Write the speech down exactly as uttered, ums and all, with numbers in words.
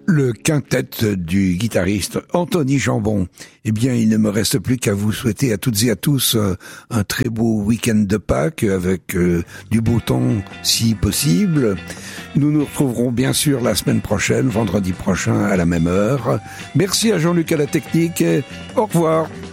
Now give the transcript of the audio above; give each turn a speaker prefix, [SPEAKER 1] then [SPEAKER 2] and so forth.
[SPEAKER 1] Le quintet du guitariste Anthony Jambon. Eh bien, il ne me reste plus qu'à vous souhaiter à toutes et à tous euh, un très beau week-end de Pâques avec euh, du beau temps si possible. Nous nous retrouverons bien sûr la semaine prochaine, vendredi prochain à la même heure. Merci à Jean-Luc à la technique. Et au revoir.